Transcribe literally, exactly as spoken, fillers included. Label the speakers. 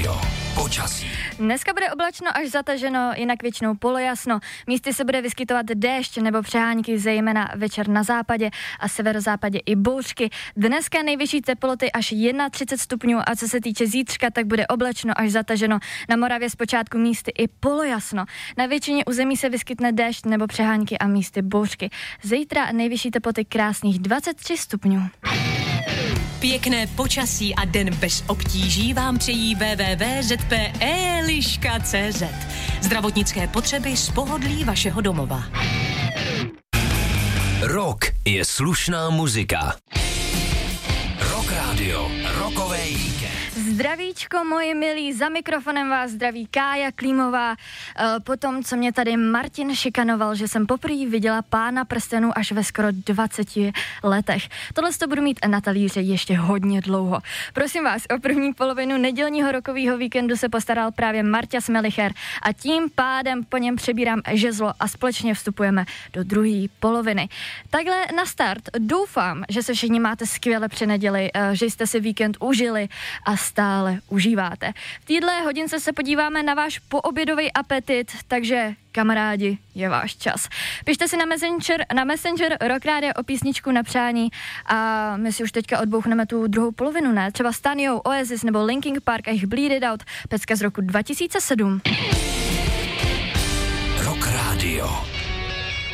Speaker 1: Radio. Počasí.
Speaker 2: Dneska bude oblačno až zataženo, jinak většinou polojasno. Místy se bude vyskytovat déšť nebo přehánky, zejména večer na západě a severozápadě i bouřky. Dneska nejvyšší teploty až třicet jedna stupňů a co se týče zítřka, tak bude oblačno až zataženo. Na Moravě zpočátku místy i polojasno. Na většině území se vyskytne déšť nebo přehánky a místy bouřky. Zítra nejvyšší teploty krásných dvacet tři stupňů.
Speaker 3: Pěkné počasí a den bez obtíží vám přejí w w w tečka z p eliška tečka c z. Zdravotnické potřeby z pohodlí vašeho domova.
Speaker 1: Rock je slušná muzika. Rock Radio, rokovej víkend.
Speaker 2: Zdravíčko, moji milí, za mikrofonem vás zdraví Kája Klímová. E, potom, co mě tady Martin šikanoval, že jsem poprvé viděla Pána prstenů až ve skoro dvaceti letech. Tohle to budu mít na talíře ještě hodně dlouho. Prosím vás, o první polovinu nedělního rokového víkendu se postaral právě Marťas Melicher a tím pádem po něm přebírám žezlo a společně vstupujeme do druhé poloviny. Takhle na start doufám, že se všichni máte skvěle při neděli, že jste si víkend užili a stále užíváte. V téhle hodince se podíváme na váš poobědový apetit, takže kamarádi, je váš čas. Pište si na Messenger, na Messenger Rock Radio o písničku na přání a my si už teďka odbouchneme tu druhou polovinu, ne? Třeba Stanio, Oasis nebo Linkin Park a jejich Bleed It Out, pecka z roku dva tisíce sedm.
Speaker 1: Rock Radio.